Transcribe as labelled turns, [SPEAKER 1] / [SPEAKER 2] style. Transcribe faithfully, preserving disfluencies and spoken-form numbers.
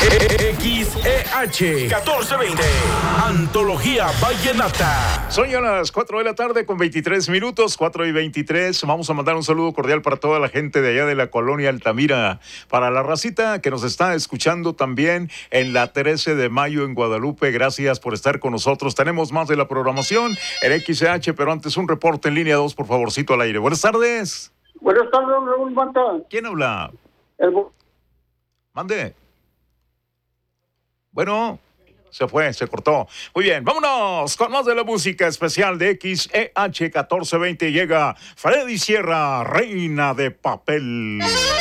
[SPEAKER 1] X E H catorce veinte, Antología Vallenata.
[SPEAKER 2] Son ya las cuatro de la tarde con veintitrés minutos, cuatro y veintitrés. Vamos a mandar un saludo cordial para toda la gente de allá de la colonia Altamira, para la racita que nos está escuchando también en la trece de mayo en Guadalupe. Gracias por estar con nosotros. Tenemos más de la programación en X E H, pero antes un reporte en línea dos, por favorcito, al aire. Buenas tardes.
[SPEAKER 3] Buenas tardes, Raúl Manta.
[SPEAKER 2] ¿Quién habla?
[SPEAKER 3] El...
[SPEAKER 2] Mande. Bueno, se fue, se cortó. Muy bien, vámonos con más de la música especial de X E H catorce veinte. Llega Freddy Sierra, Reina de Papel.